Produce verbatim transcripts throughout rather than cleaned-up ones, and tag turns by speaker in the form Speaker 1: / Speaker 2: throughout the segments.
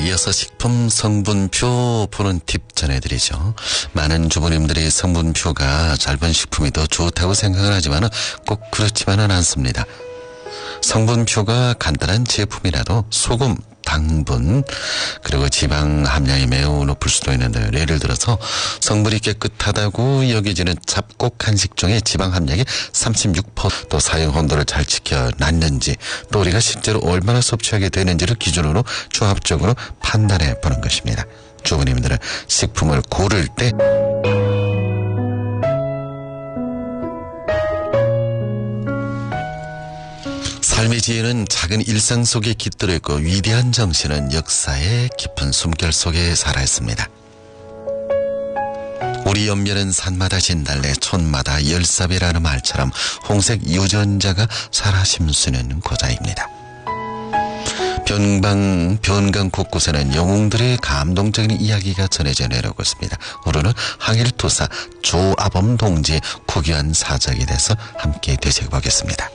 Speaker 1: 이어서 식품 성분표 보는 팁 전해드리죠. 많은 주부님들이 성분표가 짧은 식품이 더 좋다고 생각을 하지만 꼭 그렇지만은 않습니다. 성분표가 간단한 제품이라도 소금, 당분, 그리고 지방 함량이 매우 높을 수도 있는데요. 예를 들어서 성분이 깨끗하다고 여겨지는 잡곡 간식 중에 지방 함량이 삼십육 퍼센트, 또 사용 온도를 잘 지켜놨는지, 또 우리가 실제로 얼마나 섭취하게 되는지를 기준으로 종합적으로 판단해 보는 것입니다. 주부님들은 식품을 고를 때 삶의 지혜는 작은 일상 속에 깃들어 있고 위대한 정신은 역사의 깊은 숨결 속에 살아있습니다. 우리 연면은 산마다 진달래, 촌마다 열사배라는 말처럼 홍색 유전자가 살아 심수는 고자입니다. 변방, 변강 곳곳에는 영웅들의 감동적인 이야기가 전해져 내려오고 있습니다. 오늘은 항일투사 조아범 동지의 고귀한 사적에 대해서 함께 되새겨보겠습니다.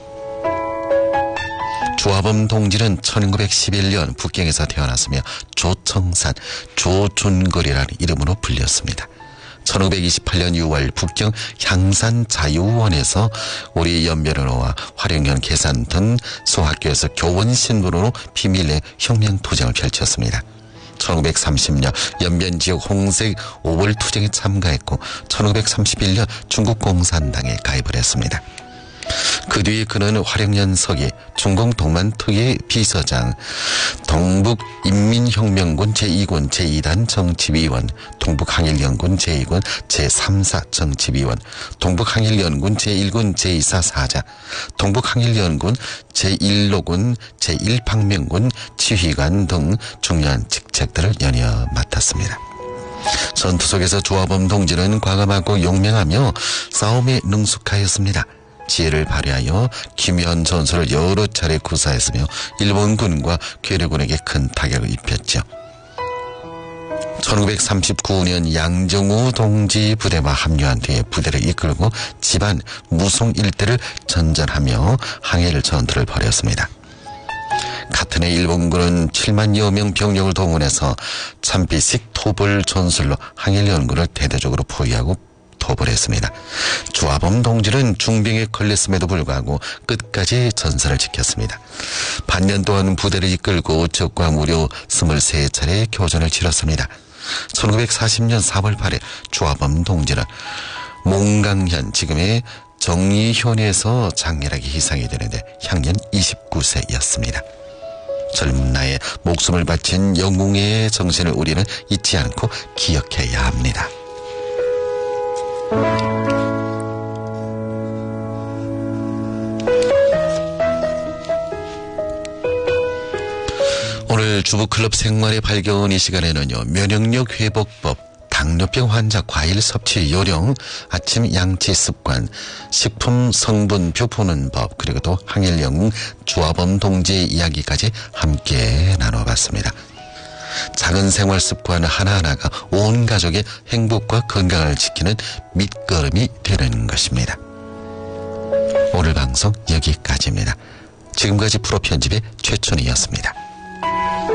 Speaker 1: 조아범 동지는 천구백십일 년 북경에서 태어났으며 조청산, 조준걸이라는 이름으로 불렸습니다. 천구백이십팔 년 유월 북경 향산자유원에서 우리 연변으로와 화령현 계산던 소학교에서 교원신분으로 비밀의 혁명투쟁을 펼쳤습니다. 천구백삼십 년 연변지역 홍색 오월 투쟁에 참가했고 천구백삼십일 년 중국공산당에 가입을 했습니다. 그 뒤에 그는 화령연 서기, 중공 동만특위 비서장, 동북인민혁명군 제이 군 제이 단 정치위원, 동북항일연군 제이 군 제삼 사 정치위원, 동북항일연군 제일 군 제이 사 사자, 동북항일연군 제일 호군 제일 방면군 지휘관 등 중요한 직책들을 연이어 맡았습니다. 전투 속에서 조아범 동지는 과감하고 용맹하며 싸움에 능숙하였습니다. 지혜를 발휘하여 기묘한 전술을 여러 차례 구사했으며 일본군과 괴뢰군에게 큰 타격을 입혔죠. 천구백삼십구 년 양정우 동지 부대와 합류한 뒤에 부대를 이끌고 집안, 무송 일대를 전전하며 항일 전투를 벌였습니다. 같은 해 일본군은 칠만여 명 병력을 동원해서 참비식 토벌 전술로 항일연군을 대대적으로 포위하고 토벌했습니다. 조아범 동지는 중병에 걸렸음에도 불구하고 끝까지 전선을 지켰습니다. 반년 동안 부대를 이끌고 적과 무려 스물세 차례 교전을 치렀습니다. 천구백사십 년 사월 팔일 조아범 동지는 몽강현, 지금의 정의현에서 장렬하게 희생이 되는데 향년 이십구 세였습니다. 젊은 나이에 목숨을 바친 영웅의 정신을 우리는 잊지 않고 기억해야 합니다. 오늘 주부클럽 생활의 발견 이 시간에는요, 면역력 회복법, 당뇨병 환자 과일 섭취 요령, 아침 양치 습관, 식품 성분표 보는 법, 그리고 또 항일영웅 조아범 동지의 이야기까지 함께 나눠봤습니다. 작은 생활 습관 하나하나가 온 가족의 행복과 건강을 지키는 밑거름이 되는 것입니다. 오늘 방송 여기까지입니다. 지금까지 프로 편집의 최천이었습니다.